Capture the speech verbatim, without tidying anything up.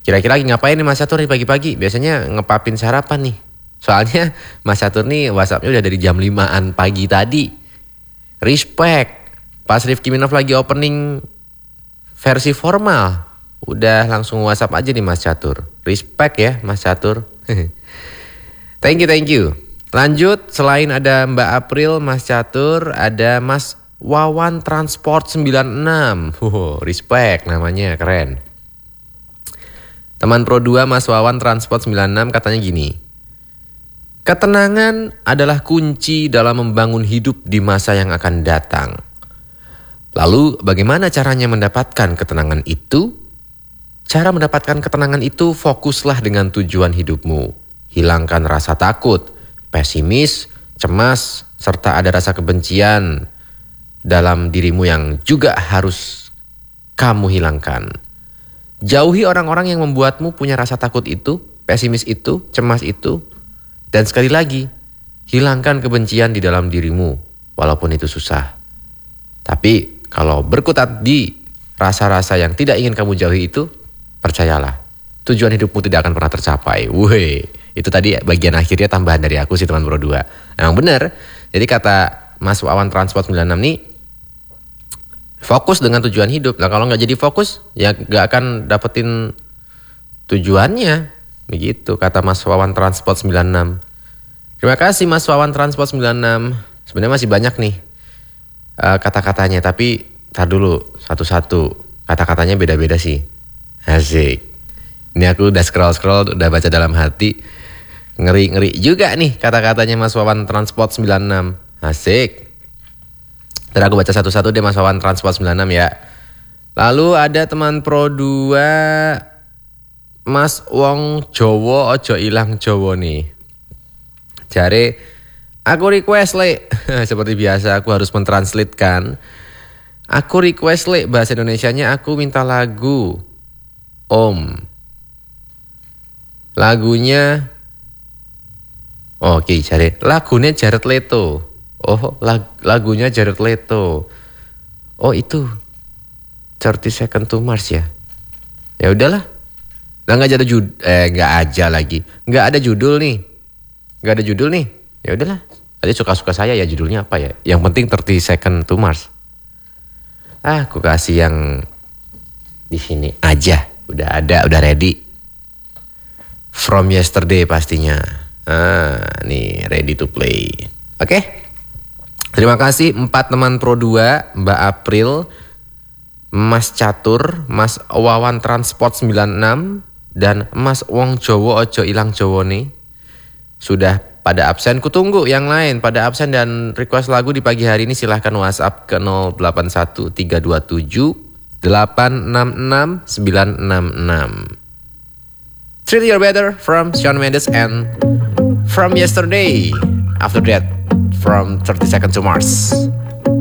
Kira-kira lagi ngapain nih Mas Catur nih pagi-pagi? Biasanya ngepapin sarapan nih. Soalnya Mas Catur nih WhatsAppnya udah dari jam limaan pagi tadi. Respect. Pas Rifki Minov lagi opening versi formal, udah langsung WhatsApp aja nih Mas Catur. Respect ya Mas Catur. Thank you, thank you. Lanjut, selain ada Mbak April, Mas Catur, ada Mas Wawan Transport sembilan enam. Wow, respect namanya, keren. Teman Pro dua Mas Wawan Transport sembilan enam katanya gini. Ketenangan adalah kunci dalam membangun hidup di masa yang akan datang. Lalu bagaimana caranya mendapatkan ketenangan itu? Cara mendapatkan ketenangan itu fokuslah dengan tujuan hidupmu. Hilangkan rasa takut, pesimis, cemas, serta ada rasa kebencian dalam dirimu yang juga harus kamu hilangkan. Jauhi orang-orang yang membuatmu punya rasa takut itu, pesimis itu, cemas itu. Dan sekali lagi, hilangkan kebencian di dalam dirimu, walaupun itu susah. Tapi kalau berkutat di rasa-rasa yang tidak ingin kamu jauhi itu, percayalah, tujuan hidupmu tidak akan pernah tercapai. Wuih, itu tadi bagian akhirnya tambahan dari aku sih teman Pro dua. Emang bener, jadi kata Mas Wawan Transport sembilan enam nih, fokus dengan tujuan hidup. Nah kalau gak jadi fokus, ya gak akan dapetin tujuannya. Begitu kata Mas Wawan Transport sembilan enam. Terima kasih Mas Wawan Transport sembilan enam. Sebenarnya masih banyak nih uh, kata-katanya, tapi tar dulu satu-satu. Kata-katanya beda-beda sih. Asik. Ini aku udah scroll-scroll, udah baca dalam hati. Ngeri-ngeri juga nih kata-katanya Mas Wawan Transport sembilan enam. Asik. Ntar aku baca satu-satu deh Mas Wawan Transport sembilan enam ya. Lalu ada teman Pro dua Mas Wong Jowo ojo ilang Jowo nih. Jare aku request le. Seperti biasa aku harus mentranslatekan. Aku request le bahasa Indonesianya, aku minta lagu Om. Lagunya Oke, jare lagunya Jared Leto. Oh, lag, lagunya Jared Leto. Oh, itu thirty Seconds to Mars ya. Ya udahlah. Nah, enggak ada judul eh enggak aja lagi. Enggak ada judul nih. Enggak ada judul nih. Ya udahlah. Tadi suka-suka saya ya judulnya apa ya? Yang penting thirty Seconds to Mars. Ah, aku kasih yang di sini aja. Udah ada, udah ready. From Yesterday pastinya. Ah, nih ready to play. Oke. Okay? Terima kasih empat teman Pro dua, Mbak April, Mas Catur, Mas Wawan Transport sembilan enam, dan Mas Wong Jowo ojo ilang Jowo nih. Sudah pada absen, kutunggu yang lain pada absen dan request lagu di pagi hari ini silahkan WhatsApp ke nol delapan satu tiga dua tujuh delapan enam enam sembilan enam enam. Treat Your Better from Shawn Mendes and From Yesterday. After that, from thirty Seconds to Mars.